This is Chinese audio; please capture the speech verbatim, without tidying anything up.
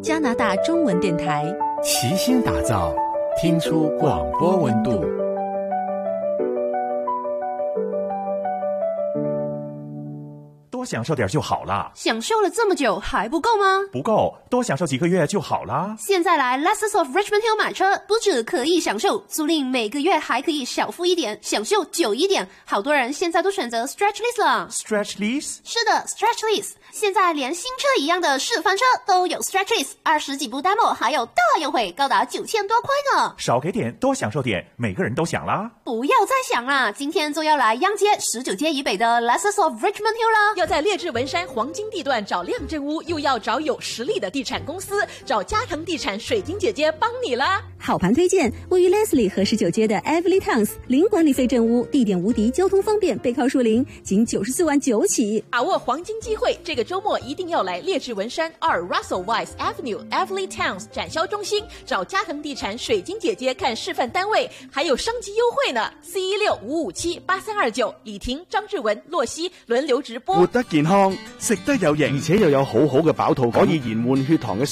加拿大中文电台， 齐心打造，听出广播温度。 多享受点就好啦。 享受了这么久还不够吗？ 不够，多享受几个月就好啦。 现在来 Lessons of Richmond Hill 买车，不止可以享受租赁，每个月还可以小付一点，享受久一点。好多人现在都选择 Stretch Lease 了。 Stretch Lease？ 是的， Stretch Lease 现在连新车一样的示范车都有 Stretch Lease， 二十几部 demo 还有大优惠，高达九千多块呢。 少给点，多享受点，每个人都想啦。 不要再想啦，今天就要来央街十九街以北的 Lessons of Richmond Hill 啦。 要在列治文山黄金地段找亮正屋，又要找有实力的地产公司，找嘉诚地产水晶姐姐帮你啦。 好盘推荐，位于 Leslie 和十九街的 Everly Towns 零管理费正屋，地点无敌，交通方便，背靠树林，仅九十四万九起。 把握黄金机会，这个周末一定要来列治文山二 Russell Weiss Avenue Everly Towns 展销中心，找嘉诚地产水晶姐姐看示范单位，还有升级优惠呢。四一六五五七八三二九，李婷、張志文、洛西輪流直播。 活得健康，食得有型，而且又有好好嘅飽肚，可以延緩血糖嘅